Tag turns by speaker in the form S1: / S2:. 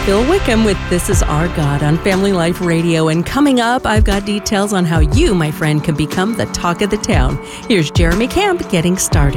S1: Bill Wickham with This Is Our God on Family Life Radio. And coming up, I've got details on how you, my friend, can become the talk of the town. Here's Jeremy Camp getting started.